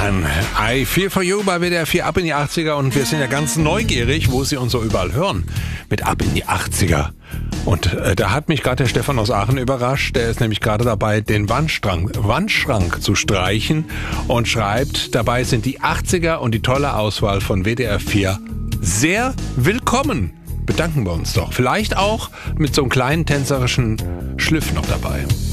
An I Feel For You bei WDR 4 Ab in die 80er und wir sind ja ganz neugierig, wo Sie uns so überall hören mit Ab in die 80er. Und da hat mich gerade der Stefan aus Aachen überrascht, der ist nämlich gerade dabei, den Wandschrank zu streichen und schreibt, dabei sind die 80er und die tolle Auswahl von WDR 4 sehr willkommen. Bedanken wir uns doch. Vielleicht auch mit so einem kleinen tänzerischen Schliff noch dabei.